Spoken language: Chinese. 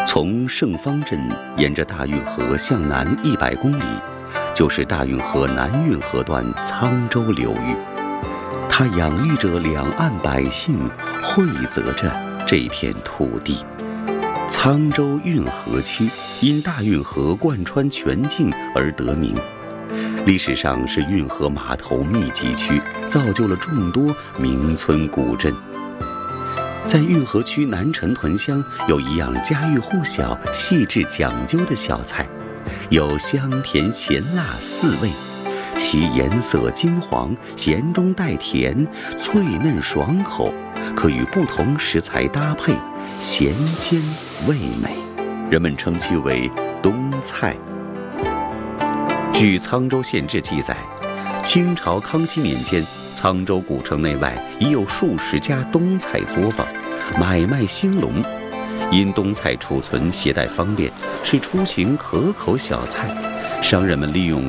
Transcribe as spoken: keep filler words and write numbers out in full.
从盛芳镇沿着大运河向南一百公里，就是大运河南运河段沧州流域。它养育着两岸百姓，惠泽着这片土地。沧州运河区因大运河贯穿全境而得名，历史上是运河码头密集区，造就了众多名村古镇。在运河区南城屯乡有一样家喻户晓、细致讲究的小菜，有香甜咸辣四味，其颜色金黄，咸中带甜，脆嫩爽口，可与不同食材搭配，咸鲜味美，人们称其为冬菜。据沧州县志记载，清朝康熙年间，沧州古城内外已有数十家冬菜作坊，买卖兴隆。因冬菜储存携带方便，是出行可口小菜，商人们利用